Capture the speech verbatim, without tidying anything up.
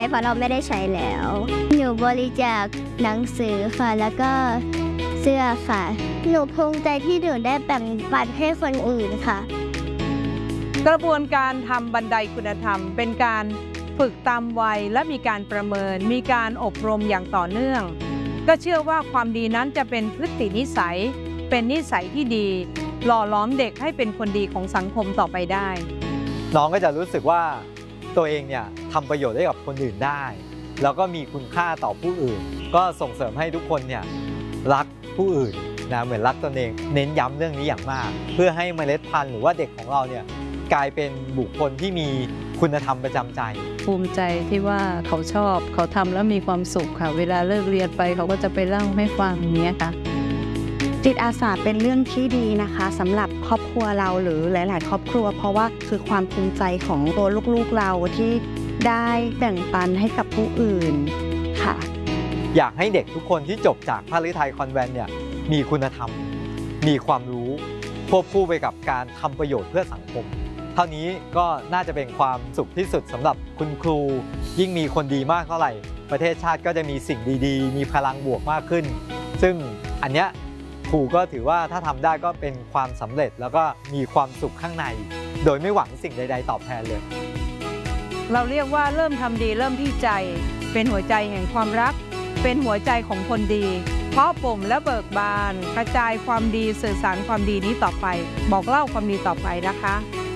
เพราะเราไม่ได้ใช้แล้วหนูบริจาคหนังสือค่ะแล้วก็เสื้อค่ะหนูภูมิใจที่หนูได้แบ่งปันให้คนอื่นค่ะกระบวนการทำบันไดคุณธรรมเป็นการฝึกตามวัยและมีการประเมินมีการอบรมอย่างต่อเนื่องก็เชื่อว่าความดีนั้นจะเป็นพฤตินิสัยเป็นนิสัยที่ดีหล่อหลอมเด็กให้เป็นคนดีของสังคมต่อไปได้น้องก็จะรู้สึกว่าตัวเองเนี่ยทำประโยชน์ให้กับคนอื่นได้แล้วก็มีคุณค่าต่อผู้อื่นก็ส่งเสริมให้ทุกคนเนี่ยรักผู้อื่นนะเหมือนรักตนเองเน้นย้ำเรื่องนี้อย่างมากเพื่อให้เมล็ดพันธุ์หรือว่าเด็กของเราเนี่ยกลายเป็นบุคคลที่มีคุณธรรมประจำใจภูมิใจที่ว่าเขาชอบเขาทำแล้วมีความสุขค่ะเวลาเลิกเรียนไปเขาก็จะไปเล่าให้ฟังอย่างเงี้ยค่ะจิตอาสาเป็นเรื่องที่ดีนะคะสำหรับครอบครัวเราหรือหลายๆครอบครัวเพราะว่าคือความภูมิใจของตัวลูกๆเราที่ได้แบ่งปันให้กับผู้อื่นค่ะอยากให้เด็กทุกคนที่จบจากพระฤทัยคอนแวนต์เนี่ยมีคุณธรรมมีความรู้ควบคู่ไปกับการทำประโยชน์เพื่อสังคมเท่านี้ก็น่าจะเป็นความสุขที่สุดสำหรับคุณครูยิ่งมีคนดีมากเท่าไหร่ประเทศชาติก็จะมีสิ่งดีๆมีพลังบวกมากขึ้นซึ่งอันเนี้ยครูก็ถือว่าถ้าทำได้ก็เป็นความสำเร็จแล้วก็มีความสุขข้างในโดยไม่หวังสิ่งใดๆตอบแทนเลยเราเรียกว่าเริ่มทำดีเริ่มที่ใจเป็นหัวใจแห่งความรักเป็นหัวใจของคนดีเพราะปมและเบิกบานกระจายความดีสื่อสารความดีนี้ต่อไปบอกเล่าความดีต่อไปนะคะ